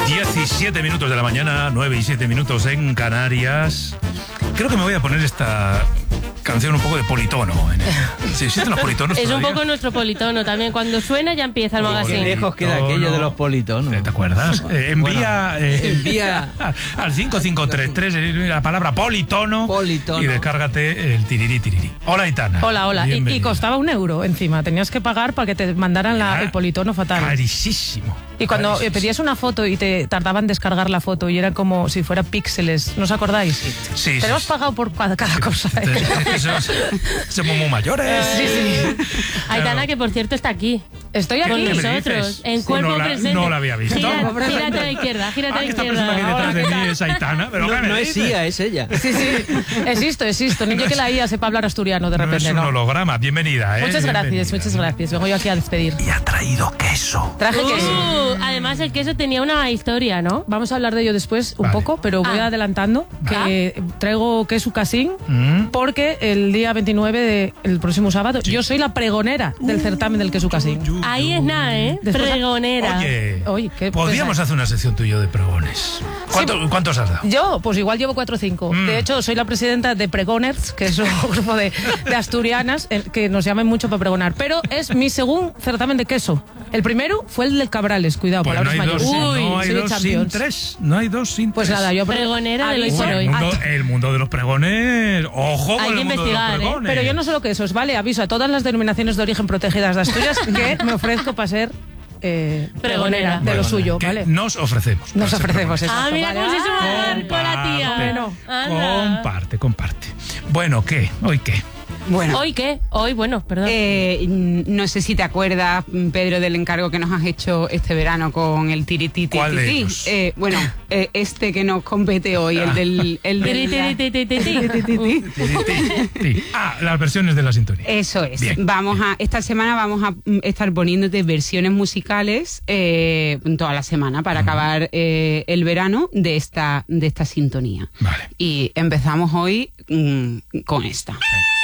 17 minutos de la mañana, 9 y 7 minutos en Canarias. Creo que me voy a poner esta canción un poco de politono. ¿Sí existen los politonos? Es todavía? un poco nuestro politono también. Cundo suena ya empieza el magazine. Qué lejos queda aquello de los politonos. ¿Te acuerdas? Envía al 5533 la palabra politono y descárgate el tiriri. Hola, Aitana. Hola. Y costaba €1 encima. Tenías que pagar para que te mandaran el politono fatal. Carísimo. Y cuando pedías una foto y te tardaban en descargar la foto y era como si fuera píxeles, ¿no os acordáis? Sí. Te lo has pagado por cada cosa. Somos muy mayores. Sí. Aitana, que por cierto está aquí. Estoy aquí. Con nosotros, en cuerpo presente. No la había visto. Gírate a la izquierda, gírate a la Esta persona que izquierda. detrás de mí es Aitana, pero no es IA, es ella. Sí. Existo. Ni yo que la IA sepa hablar asturiano de repente, no. Es un holograma. Bienvenida, Muchas gracias. Vengo yo aquí a despedir. Y ha traído queso. Traje queso. Además, el queso tenía una historia, ¿no? Vamos a hablar de ello después un poco, pero voy adelantando que traigo queso casín porque el día 29 del próximo sábado yo soy la pregonera del certamen del queso casín. Ahí es nada, ¿eh? Pregonera. Oye, podríamos hacer una sección tuya de pregones. ¿Cuántos has dado? Yo, pues igual llevo 4 o 5. De hecho, soy la presidenta de Pregoners, que es un grupo de asturianas que nos llaman mucho para pregonar. Pero es mi segundo certamen de queso. El primero fue el del Cabrales, cuidado, pues palabras mayores. No hay dos sin tres. No hay dos sin tres. Pues nada, yo pregonera de hoy por hoy. El mundo de los pregones. Ojo hay con que el mundo investigar, de los pregones. Pero yo no solo quesos, ¿vale? Aviso a todas las denominaciones de origen protegidas de Asturias que me ofrezco para ser pregonera de lo suyo, ¿vale? Nos ofrecemos. Nos ofrecemos eso. Mira cómo se suma con la tía. Comparte. Bueno, ¿qué? ¿Hoy qué? Bueno. ¿Hoy qué? Hoy, perdón. No sé si te acuerdas, Pedro, del encargo que nos has hecho este verano con el tirititi. ¿Cuál de ellos? Este que nos compete hoy, el del las versiones de la sintonía. Eso es. Bien. Esta semana vamos a estar poniéndote versiones musicales toda la semana para acabar el verano de esta sintonía. Vale. Y empezamos hoy con esta.